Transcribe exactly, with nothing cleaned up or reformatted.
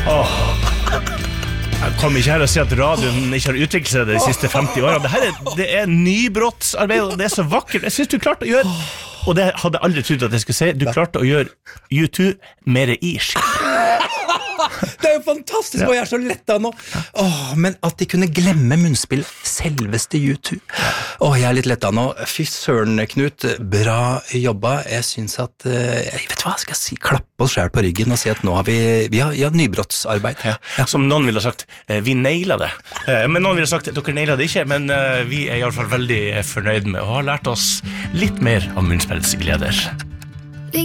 Åh. Jeg kommer ikke her og si at radioen ikke har utviklet seg de siste femti årene. Det her er, det er nybrottsarbeid, og det er så vakkert. Jeg synes du klarte å gjøre, og det hadde jeg aldri trodd at jeg skulle si, du klarte å gjøre U to mer irsk. Det er jo fantastisk, og jeg er så lett av nå. Åh, men at de kunne glemme munnspill, selveste U to. Åh, jeg er litt lett av nå. Fy søren, Knut, bra jobba. Jeg synes at, jeg vet hva, skal jeg si, klappe oss selv på ryggen og si at nå har vi, vi har, ja, nybrottsarbeid. Ja. Ja. Som noen ville ha sagt, vi nailet det. Men noen ville ha sagt, dere nailet det ikke, men vi er i alle fall veldig fornøyd med å ha lært oss litt mer om munnspillsgleder.